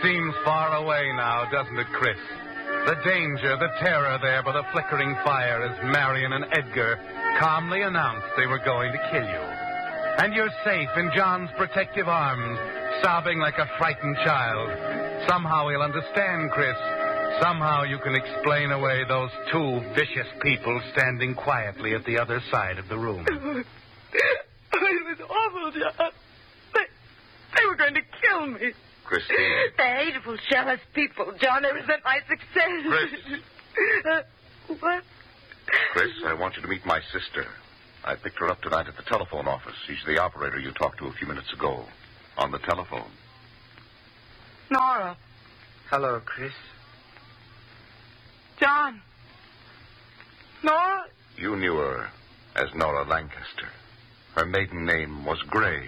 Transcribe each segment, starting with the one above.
seems far away now, doesn't it, Chris? The danger, the terror there by the flickering fire as Marion and Edgar calmly announced they were going to kill you. And you're safe in John's protective arms, sobbing like a frightened child. Somehow he'll understand, Chris. Somehow you can explain away those two vicious people standing quietly at the other side of the room. It was awful, John. They were going to kill me. Christine. The hateful, jealous people, John. They resent my success. Chris. What? Chris, I want you to meet my sister. I picked her up tonight at the telephone office. She's the operator you talked to a few minutes ago. On the telephone. Nora. Hello, Chris. John. Nora? You knew her as Nora Lancaster. Her maiden name was Gray.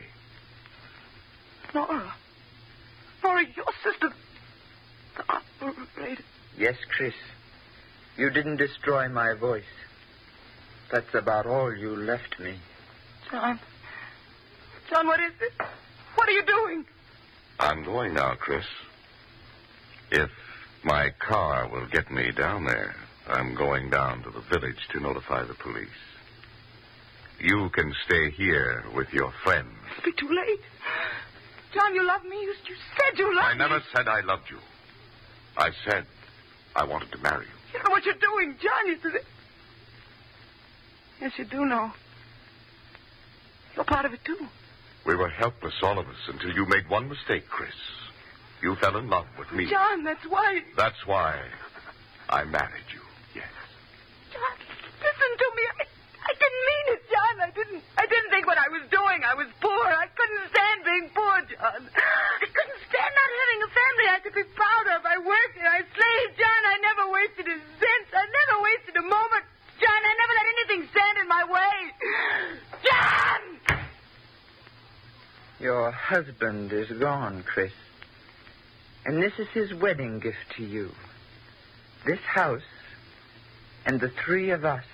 Nora. Nora, your sister. The operator. Yes, Chris. You didn't destroy my voice. That's about all you left me. John. John, what is it? What are you doing? I'm going now, Chris. If my car will get me down there, I'm going down to the village to notify the police. You can stay here with your friends. It'll be too late. John, you love me. You said you loved me. I never said I loved you. I said I wanted to marry you. You know what you're doing, John. You said it. Yes, you do know. You're part of it, too. We were helpless, all of us, until you made one mistake, Chris. You fell in love with me. John, that's why. That's why I married you, yes. John, listen to me. I didn't mean it, John. I didn't think what I was doing. I was poor. I couldn't stand being poor, John. I couldn't stand not having a family I could be proud of. I worked and I slaved, John. I never wasted a cent. I never wasted a moment. John, I never let anything stand in my way. John! Your husband is gone, Chris. And this is his wedding gift to you. This house and the three of us.